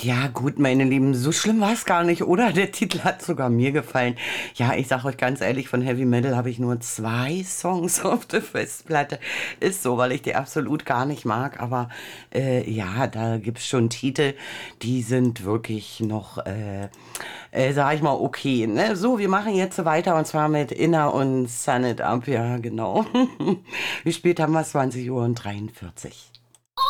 Ja, gut, meine Lieben, so schlimm war es gar nicht, oder? Der Titel hat sogar mir gefallen. Ja, ich sag euch ganz ehrlich, von Heavy Metal habe ich nur zwei Songs auf der Festplatte. Ist so, weil ich die absolut gar nicht mag. Aber ja, da gibt's schon Titel, die sind wirklich noch, sag ich mal, okay. Ne? So, wir machen jetzt so weiter und zwar mit Inner und Sun It Up. Ja, genau. Wie spät haben wir? 20:43 Uhr.